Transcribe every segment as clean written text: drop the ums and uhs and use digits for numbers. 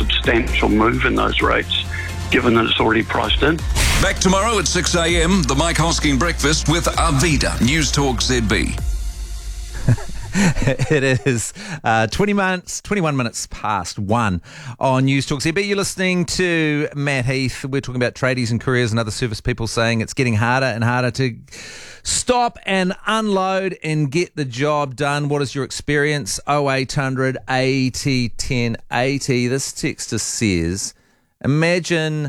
substantial move in those rates, given that it's already priced in. Back tomorrow at 6 a.m, the Mike Hosking Breakfast with Arvida, News Talk ZB. It is 21 minutes past 1 on News Talk ZB. You're listening to Matt Heath. We're talking about tradies and couriers and other service people saying it's getting harder and harder to stop and unload and get the job done. What is your experience? 0800 80 10 80. This texter says, imagine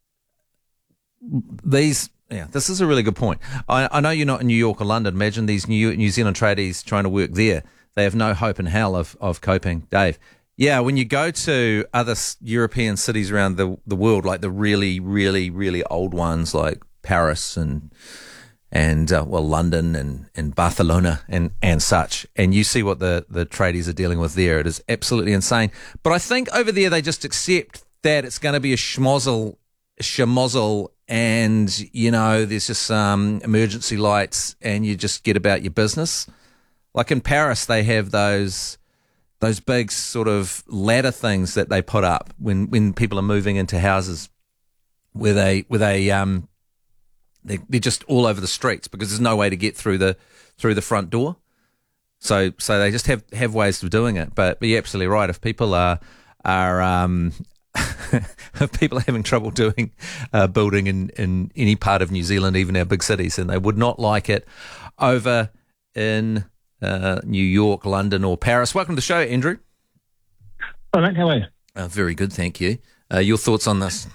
these... Yeah, this is a really good point. I know you're not in New York or London. Imagine these New Zealand tradies trying to work there. They have no hope in hell of coping. Dave, yeah, when you go to other European cities around the world, like the really, really, really old ones like Paris and London and Barcelona and such, and you see what the tradies are dealing with there, it is absolutely insane. But I think over there they just accept that it's going to be a schmozzle, and, you know, there's just some emergency lights and you just get about your business. Like in Paris, they have those big sort of ladder things that they put up when people are moving into houses where they're just all over the streets because there's no way to get through the front door. So they just have ways of doing it. But you're absolutely right. If people are if people are having trouble doing building in any part of New Zealand, even our big cities, and they would not like it over in New York, London or Paris. Welcome to the show, Andrew. Hi, mate. How are you? Very good, thank you. Your thoughts on this?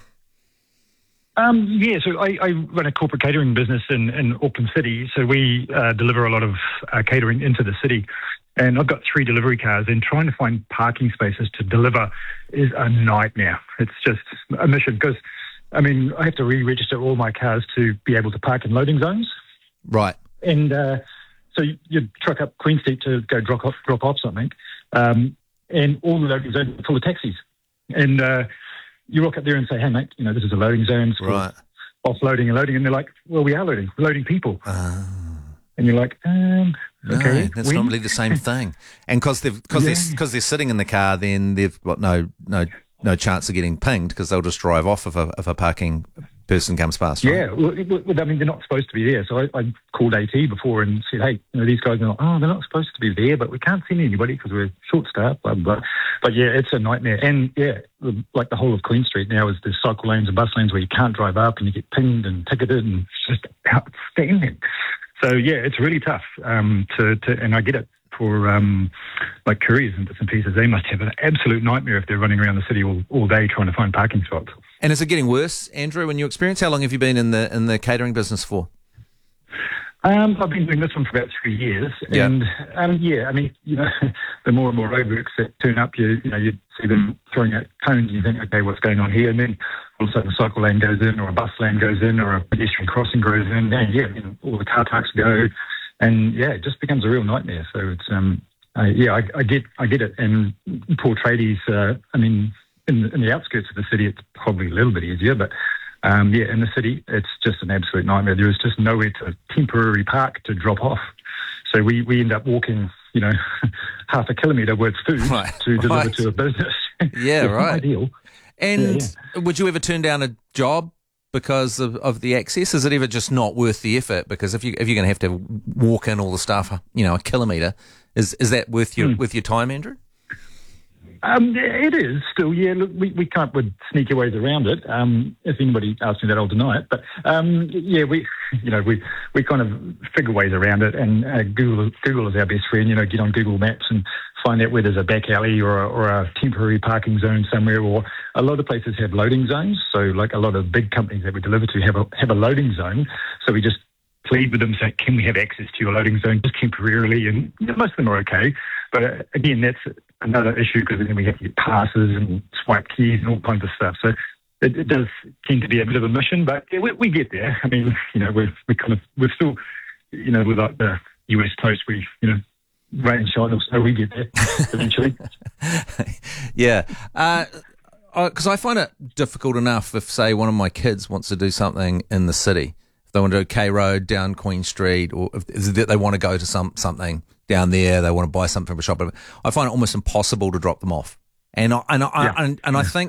So I run a corporate catering business in Auckland City, so we deliver a lot of catering into the city. And I've got 3 delivery cars, and trying to find parking spaces to deliver is a nightmare. It's just a mission because, I mean, I have to re-register all my cars to be able to park in loading zones. Right. And so you truck up Queen Street to go drop off something, and all the loading zones are full of taxis. And you walk up there and say, hey, mate, you know, this is a loading zone. It's right. Offloading and loading. And they're like, well, we are loading. We're loading people. And you're like, okay. No, that's not really the same thing. And because they're sitting in the car, then they've got no chance of getting pinged because they'll just drive off if a parking person comes past. Right? Yeah, well, I mean, they're not supposed to be there. So I called AT before and said, hey, you know, these guys are like, they're not supposed to be there, but we can't send anybody because we're short-staffed, blah, blah, blah. But yeah, it's a nightmare. And yeah, like the whole of Queen Street now is there's cycle lanes and bus lanes where you can't drive up and you get pinged and ticketed, and it's just outstanding. So yeah, it's really tough and I get it for like couriers and bits and pieces. They must have an absolute nightmare if they're running around the city all day trying to find parking spots. And is it getting worse, Andrew, in your experience? How long have you been in the catering business for? I've been doing this one for about 3 years, and I mean, you know, the more and more roadworks that turn up, you see them throwing out cones, and you think, okay, what's going on here? And then all of a sudden, a cycle lane goes in, or a bus lane goes in, or a pedestrian crossing goes in, and all the car parks go, and it just becomes a real nightmare. So it's I get it, and poor tradies. I mean, in the outskirts of the city, it's probably a little bit easier, but. In the city, it's just an absolute nightmare. There is just nowhere to temporary park to drop off. So we end up walking, you know, half a kilometre worth of food to deliver to a business. Yeah, it's right. Not ideal. And would you ever turn down a job because of the access? Is it ever just not worth the effort? Because if you're going to have to walk in all the stuff, you know, a kilometre, is that worth your time, Andrew? It is still, yeah. Look, we come up with sneaky ways around it. If anybody asks me that, I'll deny it. But we kind of figure ways around it. And Google is our best friend. You know, get on Google Maps and find out where there's a back alley or a temporary parking zone somewhere. Or a lot of places have loading zones. So, like a lot of big companies that we deliver to have a loading zone. So we just plead with them, say, can we have access to your loading zone just temporarily? And most of them are okay. But again, that's another issue because then we have to get passes and swipe keys and all kinds of stuff. So it does tend to be a bit of a mission, but yeah, we get there. I mean, you know, we're still, you know, with like the US toast, we, you know, rain, shine, or snow, we get there eventually. Yeah. Because I find it difficult enough if, say, one of my kids wants to do something in the city. If they want to do K Road, down Queen Street, or if they want to go to something down there, they want to buy something from a shop. I find it almost impossible to drop them off. And I think